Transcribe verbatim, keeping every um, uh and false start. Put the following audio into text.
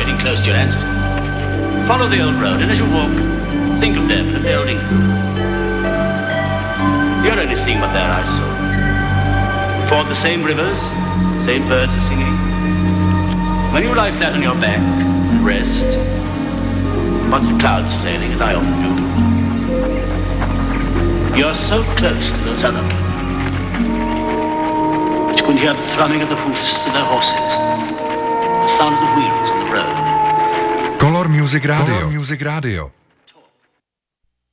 getting close to your ancestors. Follow the old road, and as you walk, think of them and of their old England. You're only seeing what their eyes saw. Ford the same rivers, same birds are singing. When you lie flat on your back and rest, watch the clouds sailing, as I often do, you're so close to those other people that you can hear the thrumming of the hoofs of their horses, the sound of the wheels on the road. Color Music Radio. Color Music Radio.